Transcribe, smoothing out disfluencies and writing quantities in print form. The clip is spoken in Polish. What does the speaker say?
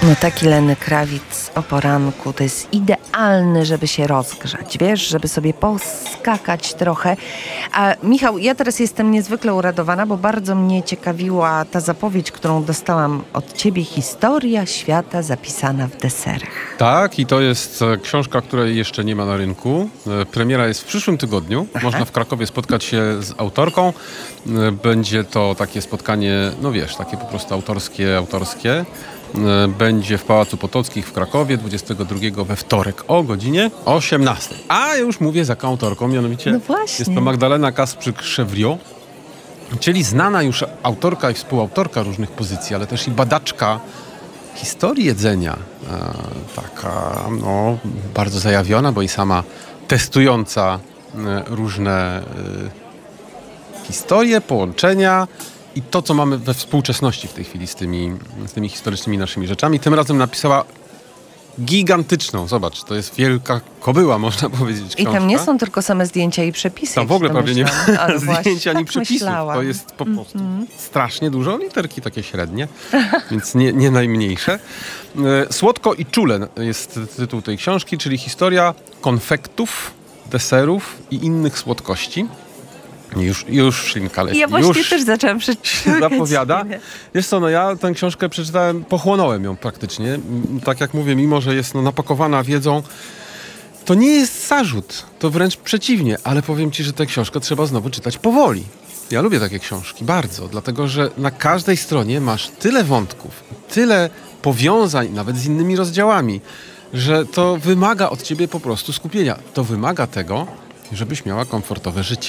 No taki Lenny Kravitz o poranku to jest idealny, żeby się rozgrzać, wiesz, żeby sobie poskakać trochę. A Michał, ja teraz jestem niezwykle uradowana, bo bardzo mnie ciekawiła ta zapowiedź, którą dostałam od ciebie. Historia świata zapisana w deserach. Tak, i to jest książka, której jeszcze nie ma na rynku. Premiera jest w przyszłym tygodniu. Można w Krakowie spotkać się z autorką. Będzie to takie spotkanie, no wiesz, takie po prostu autorskie. Będzie w Pałacu Potockich w Krakowie 22 we wtorek o godzinie 18. A ja już mówię za jaką autorką, mianowicie No właśnie. jest to Magdalena Kasprzyk-Chevriot, czyli znana już autorka i współautorka różnych pozycji, ale też i badaczka historii jedzenia. Taka no, bardzo zajawiona, bo i sama testująca różne historie, połączenia i to, co mamy we współczesności w tej chwili z tymi historycznymi naszymi rzeczami. Tym razem napisała gigantyczną, zobacz, to jest wielka kobyła, można powiedzieć, książka. I tam nie są tylko same zdjęcia i przepisy. Tam w ogóle prawie nie ma zdjęć ani tak przepisów. myślałam. To jest po prostu strasznie dużo, literki takie średnie, więc nie najmniejsze. Słodko i czule jest tytuł tej książki, czyli historia konfektów, deserów i innych słodkości. Już szlinka leci. Ja właśnie już też zaczęłam się przeczytać. zapowiada. Wiesz co, no ja tę książkę przeczytałem, pochłonąłem ją praktycznie. Tak jak mówię, mimo że jest napakowana wiedzą, to nie jest zarzut. To wręcz przeciwnie. Ale powiem ci, że tę książkę trzeba znowu czytać powoli. Ja lubię takie książki, bardzo. Dlatego, że na każdej stronie masz tyle wątków, tyle powiązań, nawet z innymi rozdziałami, że to wymaga od ciebie po prostu skupienia. To wymaga tego, żebyś miała komfortowe życie.